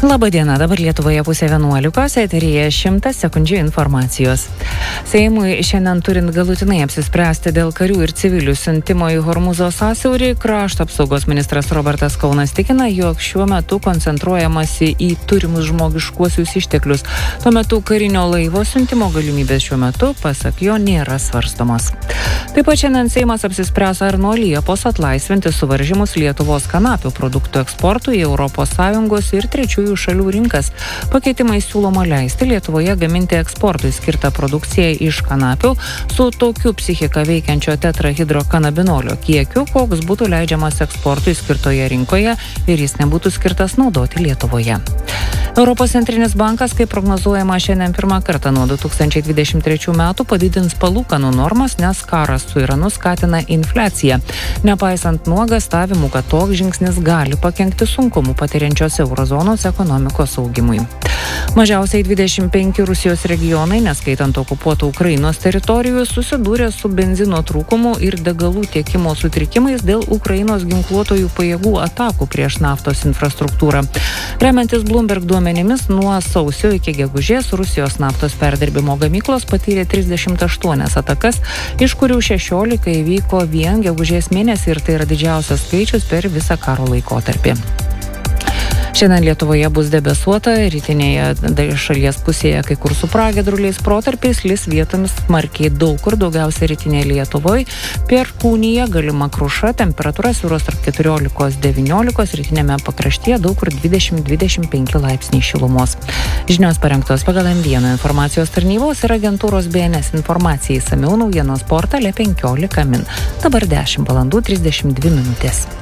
Labadiena, dabar Lietuvoje 10:11, eteryje 100 sekundžių informacijos. Seimui šiandien turint galutinai apsispręsti dėl karių ir civilių siuntimo į Hormūzo sąsiaurį, krašto apsaugos ministras Robertas Kaunas tikina, jog šiuo metu koncentruojamasi į turimus žmogiškuosius išteklius. Tuo metu karinio laivo siuntimo galimybės šiuo metu, pasak jo, nėra svarstomos. Taip pat šiandien Seimas apsispręs, ar nuo Liepos atlaisvinti suvaržymus Lietuvos kanapių produktų eksportui į ES ir trečiųjų šalių rinkas. Pakeitimai siūloma leisti Lietuvoje gaminti eksportui skirtą produkciją iš kanapių su tokiu psichiką veikiančio tetrahidrokanabinolio kiekiu, koks būtų leidžiamas eksportui skirtoje rinkoje ir jis nebūtų skirtas naudoti Lietuvoje. Europos centrinis bankas, kaip prognozuojama, šiandien pirmą kartą nuo 2023 metų padidins palūkanų normas, nes karas su Iranu skatina infliaciją, nepaisant nuogąstavimų, kad toks žingsnis gali pakenkti sunkumų patiriančios eurozonos ekonomikos augimui. Mažiausiai 25 Rusijos regionai, neskaitant okupuotų Ukrainos teritorijų, susidūrė su benzino trūkumu ir degalų tiekimo sutrikimais dėl Ukrainos ginkluotojų pajėgų atakų prieš naftos infrastruktūrą. Remiantis Bloomberg duomenimis, nuo sausio iki gegužės Rusijos naftos perdirbimo gamyklos patyrė 38 atakas, iš kurių 16 įvyko vien gegužės mėnesį ir tai yra didžiausias skaičius per visą karo laikotarpį. Šiandien Lietuvoje bus debesuota, rytinėje šalies pusėje kai kur su pragiedruliais protarpiais, lis vietomis smarkiai daug kur, daugiausia rytinėje Lietuvoje. Perkūnija galima kruša, temperatūra svyruos tarp 14-19, rytinėme pakraštyje daug kur 20-25 laipsniai šilumos. Žinios parengtos pagal M1 informacijos tarnybos ir agentūros BNS informacijai, išsamiau naujienos portale 15 min. Dabar 10:32.